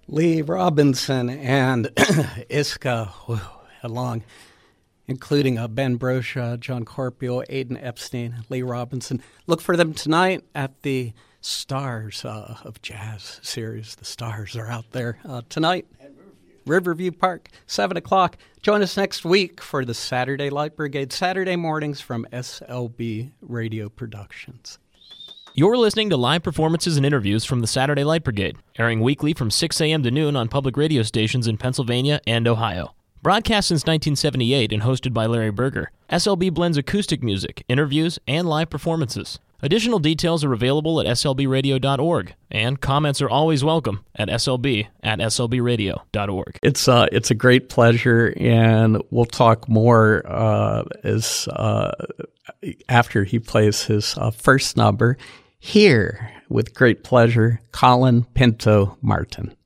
Lee Robinson and Iska, along, including Ben Brosha, John Corpio, Aiden Epstein, Lee Robinson. Look for them tonight at the Stars of Jazz series. The Stars are out there tonight. Riverview Park, 7 o'clock. Join us next week for the Saturday Light Brigade, Saturday mornings from SLB Radio Productions. You're listening to live performances and interviews from the Saturday Light Brigade, airing weekly from 6 a.m. to noon on public radio stations in Pennsylvania and Ohio. Broadcast since 1978 and hosted by Larry Berger, SLB blends acoustic music, interviews, and live performances. Additional details are available at slbradio.org, and comments are always welcome at slb@slbradio.org. It's a great pleasure, and we'll talk more after he plays his first number. Here, with great pleasure, Colin Pinto Martin.